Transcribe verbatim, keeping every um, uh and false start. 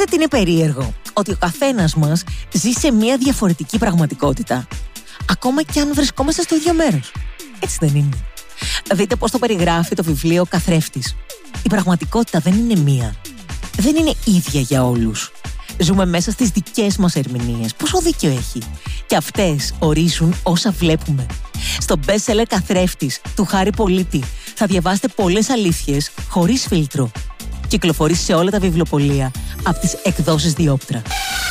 Ξέρετε τι είναι περίεργο? Ότι ο καθένας μας ζει σε μια διαφορετική πραγματικότητα. Ακόμα κι αν βρισκόμαστε στο ίδιο μέρος. Έτσι δεν είναι? Δείτε πώς το περιγράφει το βιβλίο «Καθρέφτης». Η πραγματικότητα δεν είναι μία. Δεν είναι ίδια για όλους. Ζούμε μέσα στις δικές μας ερμηνείες. Πόσο δίκιο έχει? Και αυτές ορίζουν όσα βλέπουμε. Στο best-seller «Καθρέφτης» του Χάρη Πολίτη θα διαβάσετε πολλές αλήθειες χωρίς φίλτρο. Κυκλοφορεί σε όλα τα βιβλιοπωλεία από τις εκδόσεις Διόπτρα.